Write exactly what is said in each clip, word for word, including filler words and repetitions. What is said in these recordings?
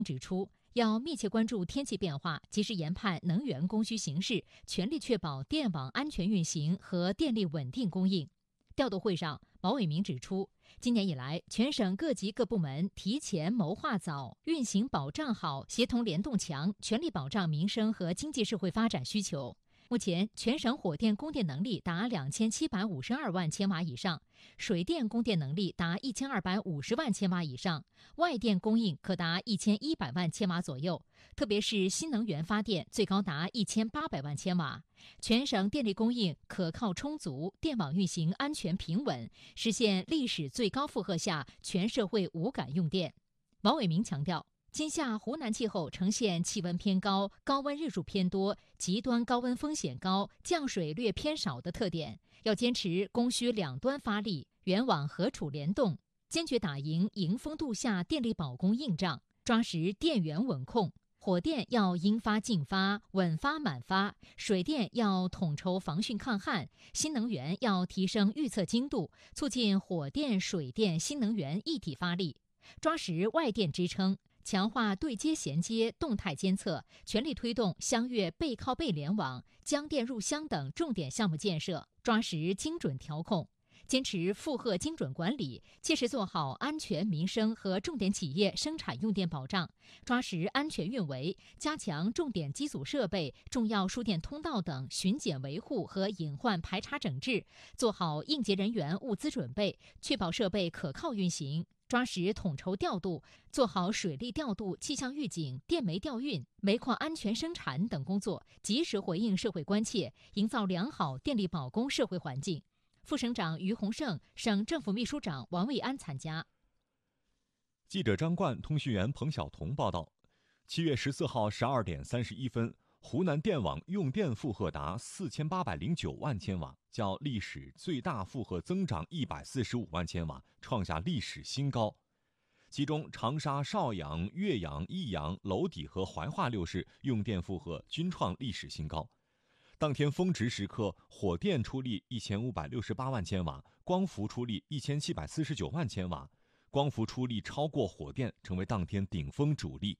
指出，要密切关注天气变化，及时研判能源供需形势，全力确保电网安全运行和电力稳定供应。调度会上，毛伟明指出，今年以来，全省各级各部门提前谋划早，运行保障好，协同联动强，全力保障民生和经济社会发展需求。目前，全省火电供电能力达两千七百五十二万千瓦以上，水电供电能力达一千二百五十万千瓦以上，外电供应可达一千一百万千瓦左右。特别是新能源发电最高达一千八百万千瓦。全省电力供应可靠充足，电网运行安全平稳，实现历史最高负荷下全社会无感用电。毛伟明强调，今夏湖南气候呈现气温偏高、高温日数偏多、极端高温风险高、降水略偏少的特点，要坚持供需两端发力，原网河储联动，坚决打赢迎峰度夏电力保供硬仗，抓实电源稳控。火电要应发尽发、稳发满发，水电要统筹防汛抗旱，新能源要提升预测精度，促进火电、水电、新能源一体发力，抓实外电支撑，强化对接衔接、动态监测，全力推动湘粤背靠背联网、江电入湘等重点项目建设，抓实精准调控。坚持负荷精准管理，切实做好安全民生和重点企业生产用电保障，抓实安全运维，加强重点机组设备、重要输电通道等巡检维护和隐患排查整治，做好应急人员物资准备，确保设备可靠运行。抓实统筹调度，做好水利调度、气象预警、电煤调运、煤矿安全生产等工作，及时回应社会关切，营造良好电力保供社会环境。副省长于洪胜、省政府秘书长王卫安参加。 记者张冠、通讯员彭晓彤报道：七月十四号十二点三十一分，湖南电网用电负荷达四千八百零九万千瓦，较历史最大负荷增长一百四十五万千瓦，创下历史新高。其中，长沙、邵阳、岳阳、益阳、娄底和怀化六市用电负荷均创历史新高。当天峰值时刻，火电出力一千五百六十八万千瓦，光伏出力一千七百四十九万千瓦，光伏出力超过火电，成为当天顶峰主力。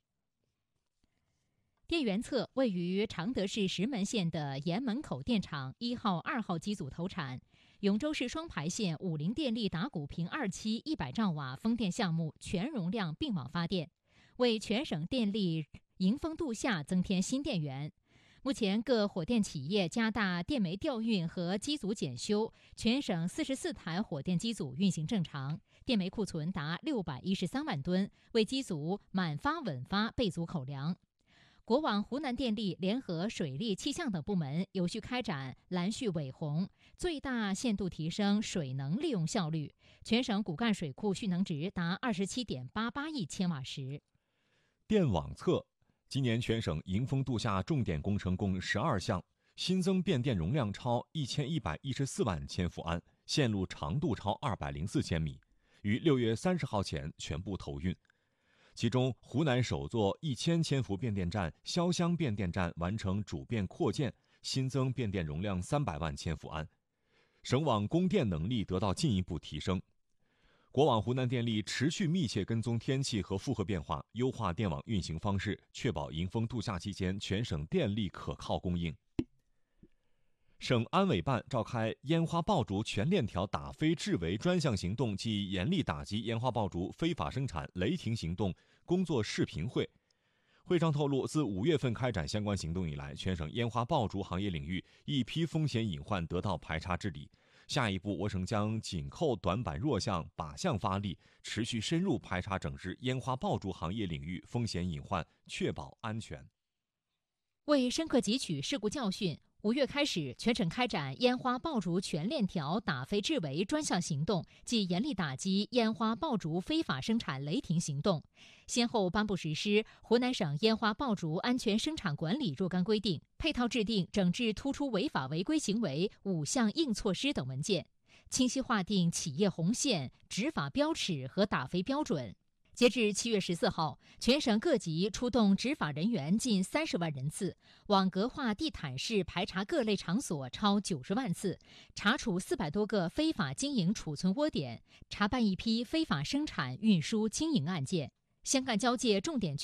电源侧位于常德市石门县的盐门口电厂一号、二号机组投产，永州市双牌县武陵电力打鼓坪二期一百兆瓦风电项目全容量并网发电，为全省电力迎峰度夏增添新电源。目前各火电企业加大电煤调运和机组检修，全省四十四台火电机组运行正常，电煤库存达六百一十三万吨，为机组满发稳发备足口粮。国网湖南电力联合水利、气象等部门有序开展蓝蓄尾洪，最大限度提升水能利用效率，全省骨干水库蓄能值达二十七点八八亿千瓦时。 电网侧，今年全省迎峰度夏重点工程共十二项，新增变电容量超一千一百一十四万千伏安，线路长度超二百零四千米，于六月三十号前全部投运。其中，湖南首座一千千伏变电站潇湘变电站完成主变扩建，新增变电容量三百万千伏安，省网供电能力得到进一步提升。国网湖南电力持续密切跟踪天气和负荷变化，优化电网运行方式，确保迎峰度夏期间全省电力可靠供应。省安委办召开烟花爆竹全链条打非治为专项行动暨严厉打击烟花爆竹非法生产雷霆行动工作视频会。会上透露，自五月份开展相关行动以来，全省烟花爆竹行业领域一批风险隐患得到排查治理。下一步，我省将紧扣短板弱项，靶向发力，持续深入排查整治烟花爆竹行业领域风险隐患，确保安全。 为深刻汲取事故教训，五月开始，全省开展烟花爆竹全链条打非治为专项行动暨严厉打击烟花爆竹非法生产雷霆行动，先后颁布实施《湖南省烟花爆竹安全生产管理若干规定》，配套制定整治突出违法违规行为五项硬措施等文件，清晰划定企业红线、执法标尺和打非标准。截至七月十四号，全省各级出动执法人员近三十万人次，网格化地毯式排查各类场所超九十万次，查处四百多个非法经营储存窝点，查办一批非法生产、运输、经营案件。 湘赣交界重点区